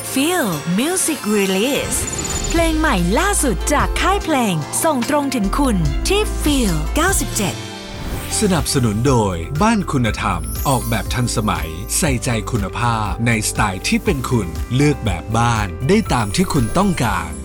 Feel Music Release เพลงใหม่ล่าสุดจากค่ายเพลงส่งตรงถึงคุณที่ Feel 97 สนับสนุนโดยบ้านคุณธรรมออกแบบทันสมัยใส่ใจคุณภาพในสไตล์ที่เป็นคุณเลือกแบบบ้านได้ตามที่คุณต้องการ